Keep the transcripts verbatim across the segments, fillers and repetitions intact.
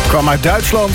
Kwam uit Duitsland.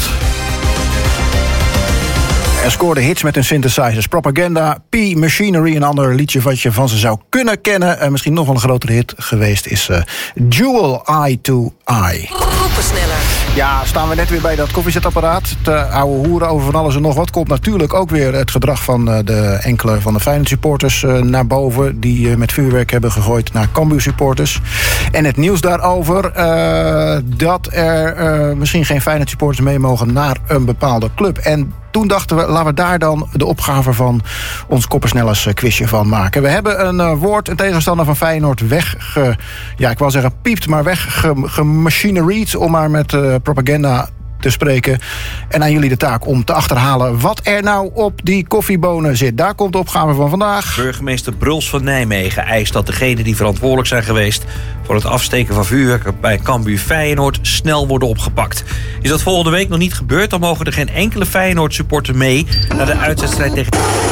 Er scoorde hits met hun synthesizers. Propaganda, P Machinery, een ander liedje wat je van ze zou kunnen kennen. En misschien nog wel een grotere hit geweest is uh, Jewel, Eye to Eye. Koppensneller. Ja, staan we net weer bij dat koffiezetapparaat. Te ouwe hoeren over van alles en nog wat. Komt natuurlijk ook weer het gedrag van uh, de enkele van de Feyenoord supporters uh, naar boven. Die uh, met vuurwerk hebben gegooid naar Cambuur supporters. En het nieuws daarover uh, dat er uh, misschien geen Feyenoord supporters mee mogen naar een bepaalde club. En toen dachten we, laten we daar dan de opgave van ons Koppersnellers quizje van maken. We hebben een uh, woord, een tegenstander van Feyenoord wegge... Ja, ik wou zeggen piept, maar weggemachinied, om maar met uh, propaganda te spreken. En aan jullie de taak om te achterhalen wat er nou op die koffiebonen zit. Daar komt de opgave van vandaag. Burgemeester Bruls van Nijmegen eist dat degenen die verantwoordelijk zijn geweest voor het afsteken van vuurwerk bij Cambuur Feyenoord snel worden opgepakt. Is dat volgende week nog niet gebeurd, dan mogen er geen enkele Feyenoord supporter mee naar de uitwedstrijd tegen...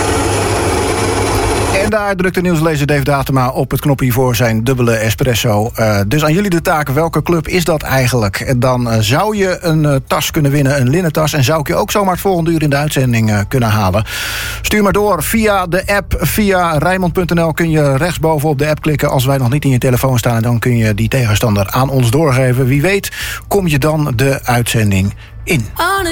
En daar drukt de nieuwslezer Dave Datema op het knopje voor zijn dubbele espresso. Uh, dus aan jullie de taak, welke club is dat eigenlijk? En dan uh, zou je een uh, tas kunnen winnen, een linnen tas. En zou ik je ook zomaar het volgende uur in de uitzending uh, kunnen halen. Stuur maar door via de app. Via Rijnmond punt n l kun je rechtsboven op de app klikken. Als wij nog niet in je telefoon staan, dan kun je die tegenstander aan ons doorgeven. Wie weet kom je dan de uitzending in.